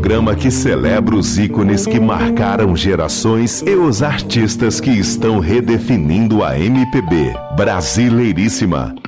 programa que celebra os ícones que marcaram gerações e os artistas que estão redefinindo a MPB. Brasileiríssima.